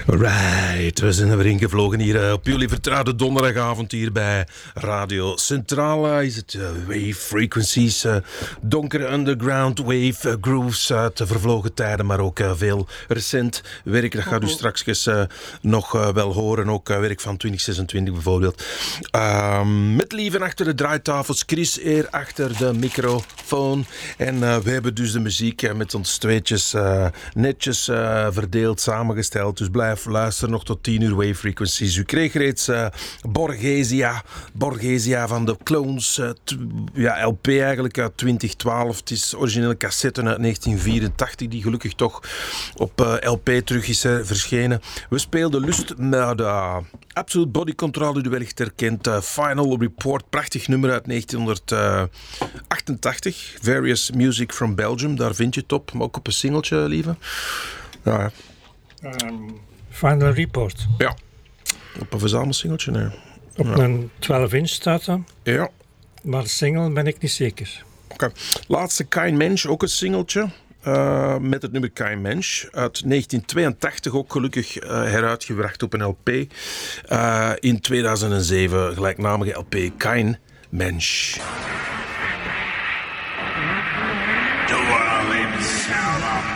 Right, we zijn er weer ingevlogen hier op jullie vertrouwde donderdagavond hier bij Radio Centraal. Is het wave frequencies, donkere underground wave grooves uit de vervlogen tijden, maar ook veel recent werk. Dat gaat u straks nog wel horen, ook werk van 2026 bijvoorbeeld. Met Lieven achter de draaitafels, Chris hier achter de microfoon. En we hebben dus de muziek met ons tweetjes netjes verdeeld, samengesteld. Dus blijf luisteren nog tot 10 uur Wave Frequencies. U kreeg reeds Borgesia van de Clones. LP eigenlijk uit 2012. Het is originele cassette uit 1984 die gelukkig toch op LP terug is verschenen. We speelden Lust naar de Absolute Body Control, u wellicht herkent. Final Report, prachtig nummer uit 1988. Various Music from Belgium, daar vind je het op. Maar ook op een singeltje, lieve. Ja. Final Report. Ja, op een verzamelsingeltje, nee. Op een 12-inch staat dat. Ja. Maar de single ben ik niet zeker. Okay. Laatste Kein Mensch, ook een singeltje. Met het nummer Kein Mensch. Uit 1982 ook gelukkig heruitgebracht op een LP. In 2007 gelijknamige LP Kein Mensch. Du Sound of